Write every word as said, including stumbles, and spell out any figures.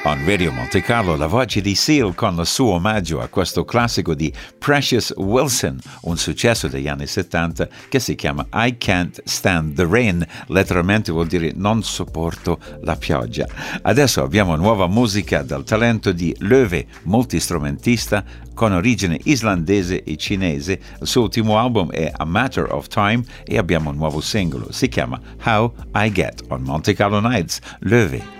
On Radio Monte Carlo la voce di Seal con il suo omaggio a questo classico di Precious Wilson, un successo degli anni settanta che si chiama I Can't Stand the Rain, letteralmente vuol dire non sopporto la pioggia. Adesso abbiamo nuova musica dal talento di Löwe, multistrumentista con origine islandese e cinese. Il suo ultimo album è A Matter of Time e abbiamo un nuovo singolo, si chiama How I Get on Monte Carlo Nights. Löwe.